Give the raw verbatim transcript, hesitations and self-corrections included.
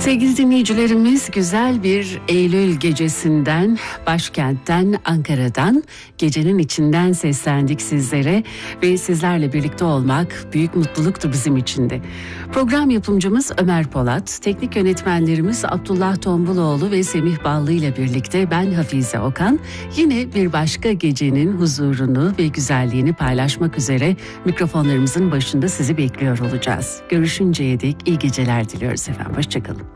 Sevgili dinleyicilerimiz, güzel bir Eylül gecesinden, başkentten, Ankara'dan, gecenin içinden seslendik sizlere ve sizlerle birlikte olmak büyük mutluluktu bizim için de. Program yapımcımız Ömer Polat, teknik yönetmenlerimiz Abdullah Tombuloğlu ve Semih Ballı ile birlikte ben Hafize Okan. Yine bir başka gecenin huzurunu ve güzelliğini paylaşmak üzere mikrofonlarımızın başında sizi bekliyor olacağız. Görüşünceye dek iyi geceler diliyoruz efendim. Hoşçakalın.